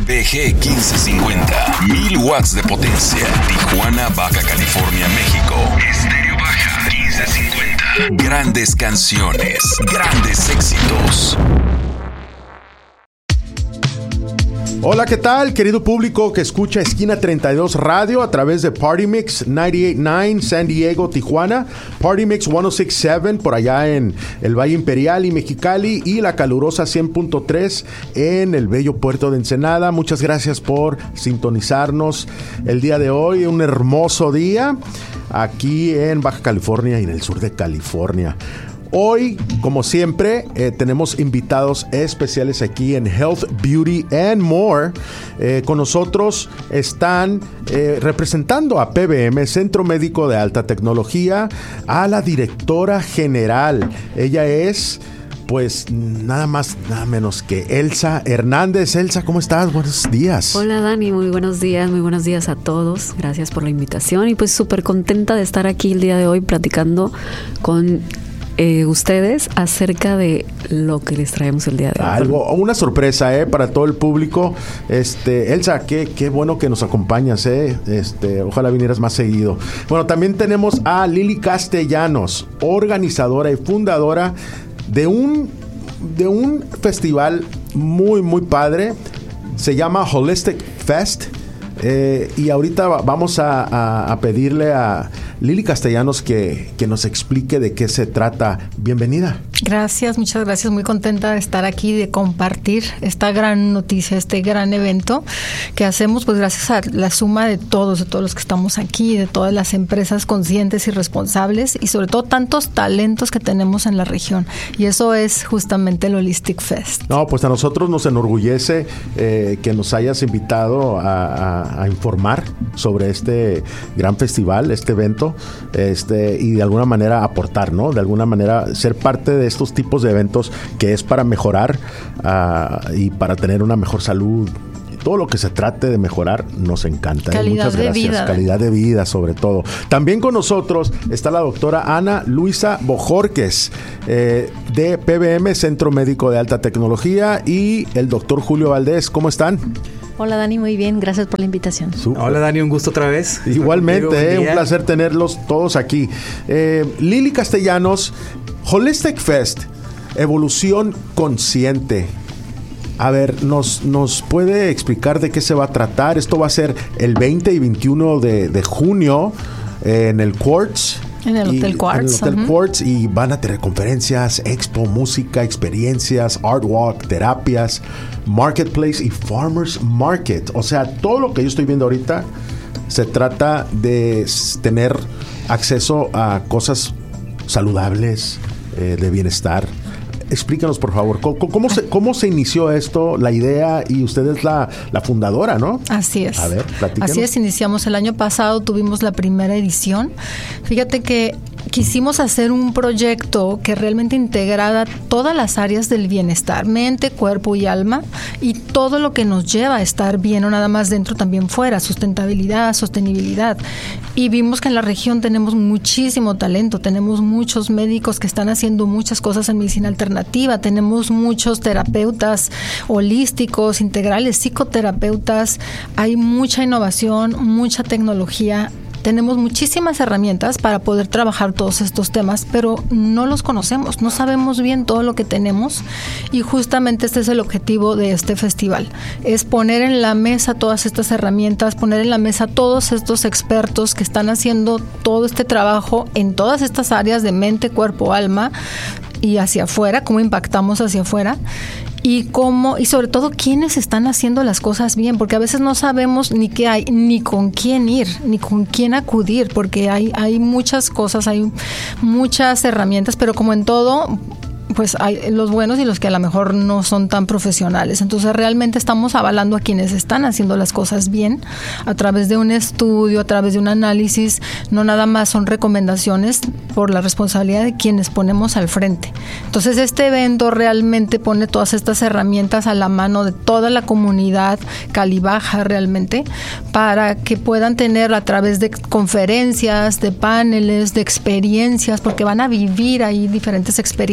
DG 1550, 1000 watts de potencia. Tijuana, Baja California, México. Estéreo Baja 1550. Grandes canciones, grandes éxitos. Hola, ¿qué tal, querido público que escucha Esquina 32 Radio a través de Party Mix 98.9 San Diego, Tijuana, Party Mix 106.7 por allá en el Valle Imperial y Mexicali y la calurosa 100.3 en el bello puerto de Ensenada. Muchas gracias por sintonizarnos el día de hoy, un hermoso día aquí en Baja California y en el sur de California. Hoy, como siempre, tenemos invitados especiales aquí en Health, Beauty and More. Con nosotros están representando a PBM, Centro Médico de Alta Tecnología, a la directora general. Ella es, pues, nada más, nada menos que Elsa Hernández. Elsa, ¿cómo estás? Buenos días. Hola, Dani, muy buenos días a todos. Gracias por la invitación y pues súper contenta de estar aquí el día de hoy platicando con ustedes acerca de lo que les traemos el día de hoy. Una sorpresa para todo el público. Elsa, qué bueno que nos acompañas. Ojalá vinieras más seguido. Bueno, también tenemos a Lili Castellanos, organizadora y fundadora de un festival muy, muy padre. Se llama Holistic Fest. Y ahorita vamos a pedirle a Lili Castellanos que nos explique de qué se trata. Bienvenida. Gracias, muchas gracias. Muy contenta de estar aquí, de compartir esta gran noticia, este gran evento que hacemos, pues gracias a la suma de todos los que estamos aquí, de todas las empresas conscientes y responsables y sobre todo tantos talentos que tenemos en la región. Y eso es justamente el Holistic Fest. No, pues a nosotros nos enorgullece que nos hayas invitado a informar sobre este gran festival, este evento, y de alguna manera aportar, ¿no? De alguna manera ser parte de estos tipos de eventos que es para mejorar y para tener una mejor salud. Todo lo que se trate de mejorar nos encanta. Muchas gracias. Vida. Calidad de vida, sobre todo. También con nosotros está la doctora Ana Luisa Bojorquez, de PBM, Centro Médico de Alta Tecnología, y el doctor Julio Valdés. ¿Cómo están? Hola, Dani, muy bien. Gracias por la invitación. Super. Hola, Dani, un gusto otra vez. Igualmente, un placer tenerlos todos aquí. Lili Castellanos, Holistic Fest, Evolución Consciente. A ver, ¿nos puede explicar de qué se va a tratar? Esto va a ser el 20 y 21 de junio en el Quartz. En el Hotel Quartz. En el Hotel Quartz, y van a tener conferencias, expo, música, experiencias, art walk, terapias, marketplace y farmers market. O sea, todo lo que yo estoy viendo ahorita se trata de tener acceso a cosas saludables, de bienestar. Explícanos, por favor, ¿cómo se inició esto, la idea? Y usted es la fundadora, ¿no? Así es. A ver, platícanos. Así es, iniciamos el año pasado, tuvimos la primera edición. Fíjate que quisimos hacer un proyecto que realmente integrara todas las áreas del bienestar, mente, cuerpo y alma, y todo lo que nos lleva a estar bien, no nada más dentro, también fuera, sustentabilidad, sostenibilidad. Y vimos que en la región tenemos muchísimo talento, tenemos muchos médicos que están haciendo muchas cosas en medicina alternativa, tenemos muchos terapeutas holísticos, integrales, psicoterapeutas, hay mucha innovación, mucha tecnología. Tenemos muchísimas herramientas para poder trabajar todos estos temas, pero no los conocemos, no sabemos bien todo lo que tenemos, y justamente este es el objetivo de este festival, es poner en la mesa todas estas herramientas, poner en la mesa todos estos expertos que están haciendo todo este trabajo en todas estas áreas de mente, cuerpo, alma y hacia afuera, cómo impactamos hacia afuera. Y sobre todo quiénes están haciendo las cosas bien, porque a veces no sabemos ni qué hay, ni con quién ir, ni con quién acudir, porque hay muchas cosas, hay muchas herramientas, pero como en todo, pues hay los buenos y los que a lo mejor no son tan profesionales. Entonces realmente estamos avalando a quienes están haciendo las cosas bien a través de un estudio, a través de un análisis. No nada más son recomendaciones, por la responsabilidad de quienes ponemos al frente. Entonces este evento realmente pone todas estas herramientas a la mano de toda la comunidad Calibaja realmente, para que puedan tener a través de conferencias, de paneles, de experiencias, porque van a vivir ahí diferentes experiencias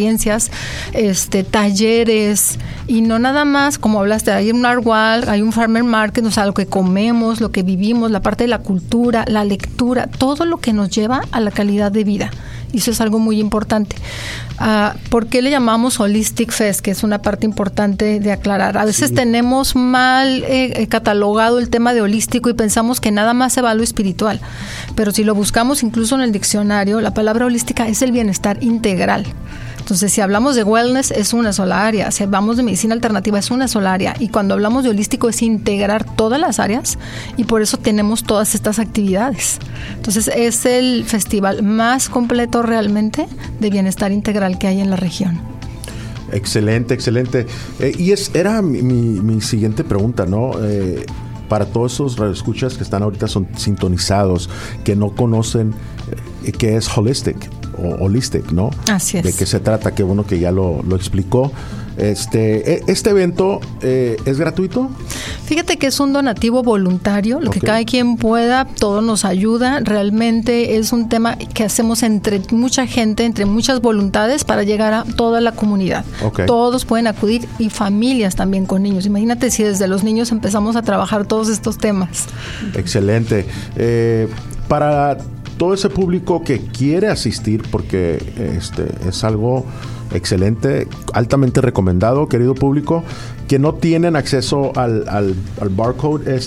charlas, talleres, y no nada más, como hablaste, hay un Narwhal, hay un Farmer Market, o sea, lo que comemos, lo que vivimos, la parte de la cultura, la lectura, todo lo que nos lleva a la calidad de vida. Y eso es algo muy importante. ¿Por qué le llamamos Holistic Fest? Que es una parte importante de aclarar. A veces tenemos mal catalogado el tema de holístico y pensamos que nada más se va a lo espiritual. Pero si lo buscamos incluso en el diccionario, la palabra holística es el bienestar integral. Entonces, si hablamos de wellness, es una sola área. Si hablamos de medicina alternativa, es una sola área. Y cuando hablamos de holístico, es integrar todas las áreas, y por eso tenemos todas estas actividades. Entonces, es el festival más completo realmente de bienestar integral que hay en la región. Excelente, excelente. Era mi siguiente pregunta, ¿no? Para todos esos radioescuchas que están ahorita sintonizados, que no conocen qué es holistic, ¿no? Así es. ¿De qué se trata? Qué bueno que ya lo explicó. Este evento ¿es gratuito? Fíjate que es un donativo voluntario, lo que cada quien pueda, todo nos ayuda. Realmente es un tema que hacemos entre mucha gente, entre muchas voluntades, para llegar a toda la comunidad. Todos pueden acudir, y familias también con niños. Imagínate si desde los niños empezamos a trabajar todos estos temas. Excelente. Para todo ese público que quiere asistir, porque es algo excelente, altamente recomendado, querido público, que no tienen acceso al barcode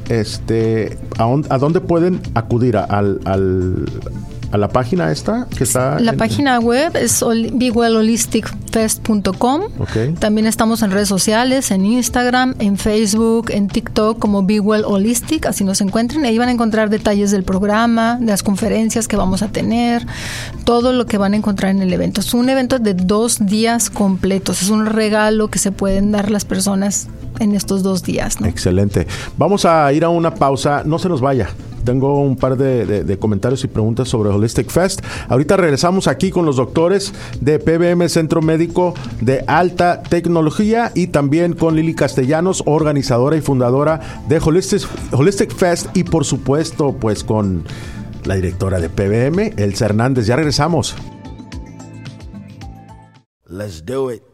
¿a dónde pueden acudir? ¿A la página esta que está? La página web es BeWellHolisticFest.com. También estamos en redes sociales, en Instagram, en Facebook, en TikTok, como BeWell Holistic, así nos encuentran. Ahí van a encontrar detalles del programa, de las conferencias que vamos a tener, todo lo que van a encontrar en el evento. Es un evento de 2 días completos, es un regalo que se pueden dar las personas en estos 2 días, ¿no? Excelente. Vamos a ir a una pausa, no se nos vaya. Tengo un par de comentarios y preguntas sobre Holistic Fest. Ahorita regresamos aquí con los doctores de PBM Centro Médico de Alta Tecnología, y también con Lili Castellanos, organizadora y fundadora de Holistic Fest, y por supuesto pues con la directora de PBM, Elsa Hernández. Ya regresamos. Let's do it.